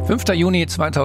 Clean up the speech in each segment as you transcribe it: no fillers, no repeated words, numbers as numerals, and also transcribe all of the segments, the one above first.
5. Juni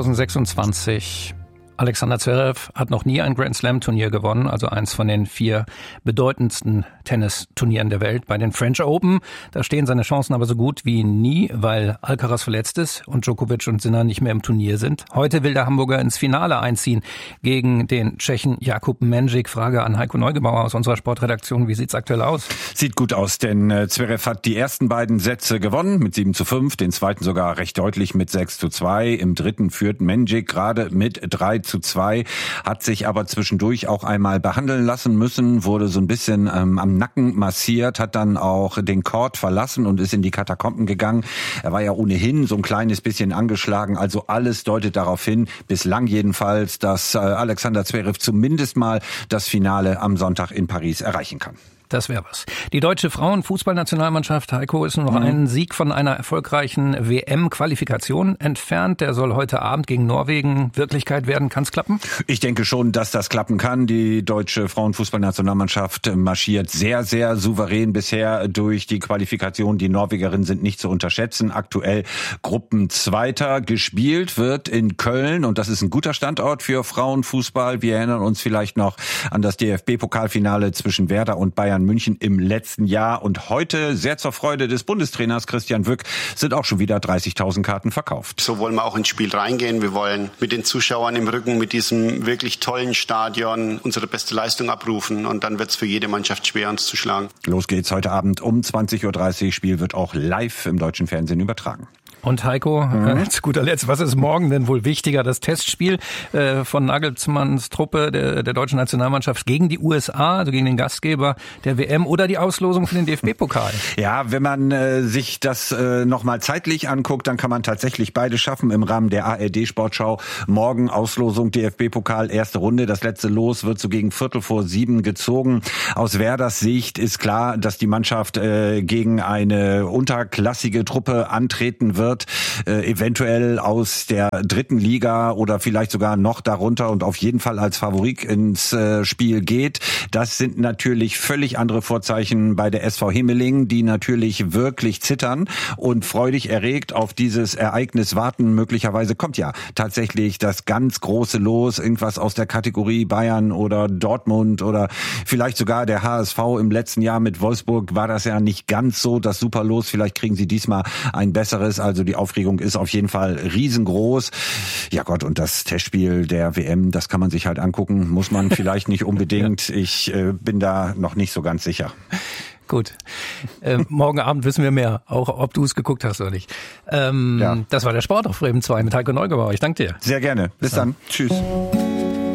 2026. Alexander Zverev hat noch nie ein Grand-Slam-Turnier gewonnen, also eins von den 4 bedeutendsten Tennisturnieren der Welt. Bei den French Open, da stehen seine Chancen aber so gut wie nie, weil Alcaraz verletzt ist und Djokovic und Sinner nicht mehr im Turnier sind. Heute will der Hamburger ins Finale einziehen gegen den Tschechen Jakub Mendžić. Frage an Heiko Neugebauer aus unserer Sportredaktion. Wie sieht's aktuell aus? Sieht gut aus, denn Zverev hat die ersten beiden Sätze gewonnen mit 7:5, den zweiten sogar recht deutlich mit 6:2. Im dritten führt Mendžić gerade mit 3:2, hat sich aber zwischendurch auch einmal behandeln lassen müssen, wurde so ein bisschen am Nacken massiert, hat dann auch den Court verlassen und ist in die Katakomben gegangen. Er war ja ohnehin so ein kleines bisschen angeschlagen, also alles deutet darauf hin, bislang jedenfalls, dass Alexander Zverev zumindest mal das Finale am Sonntag in Paris erreichen kann. Das wäre was. Die deutsche Frauenfußballnationalmannschaft, Heiko, ist nur noch einen Sieg von einer erfolgreichen WM-Qualifikation entfernt. Der soll heute Abend gegen Norwegen Wirklichkeit werden. Kann es klappen? Ich denke schon, dass das klappen kann. Die deutsche Frauenfußballnationalmannschaft marschiert sehr, sehr souverän bisher durch die Qualifikation. Die Norwegerinnen sind nicht zu unterschätzen. Aktuell Gruppenzweiter. Gespielt wird in Köln und das ist ein guter Standort für Frauenfußball. Wir erinnern uns vielleicht noch an das DFB-Pokalfinale zwischen Werder und Bayern München im letzten Jahr. Und heute, sehr zur Freude des Bundestrainers Christian Wück, sind auch schon wieder 30.000 Karten verkauft. So wollen wir auch ins Spiel reingehen. Wir wollen mit den Zuschauern im Rücken, mit diesem wirklich tollen Stadion unsere beste Leistung abrufen. Und dann wird es für jede Mannschaft schwer, uns zu schlagen. Los geht's heute Abend um 20:30 Uhr. Spiel wird auch live im deutschen Fernsehen übertragen. Und Heiko, zu guter Letzt, was ist morgen denn wohl wichtiger? Das Testspiel von Nagelsmanns Truppe der deutschen Nationalmannschaft gegen die USA, also gegen den Gastgeber der WM, oder die Auslosung für den DFB-Pokal? Ja, wenn man sich das nochmal zeitlich anguckt, dann kann man tatsächlich beides schaffen im Rahmen der ARD-Sportschau. Morgen Auslosung DFB-Pokal, erste Runde. Das letzte Los wird so gegen 6:45 gezogen. Aus Werders Sicht ist klar, dass die Mannschaft gegen eine unterklassige Truppe antreten wird. Eventuell aus der 3. Liga oder vielleicht sogar noch darunter und auf jeden Fall als Favorit ins Spiel geht. Das sind natürlich völlig andere Vorzeichen bei der SV Himmeling, die natürlich wirklich zittern und freudig erregt auf dieses Ereignis warten. Möglicherweise kommt ja tatsächlich das ganz große Los, irgendwas aus der Kategorie Bayern oder Dortmund oder vielleicht sogar der HSV. Im letzten Jahr mit Wolfsburg war das ja nicht ganz so das Superlos. Vielleicht kriegen sie diesmal ein besseres. Also die Aufregung ist auf jeden Fall riesengroß. Ja Gott, und das Testspiel der WM, das kann man sich halt angucken. Muss man vielleicht nicht unbedingt. Ich bin da noch nicht so ganz sicher. Gut. Morgen Abend wissen wir mehr, auch ob du es geguckt hast oder nicht. Das war der Sport auf Bremen 2 mit Heiko Neugebauer. Ich danke dir. Sehr gerne. Bis dann. Tschüss.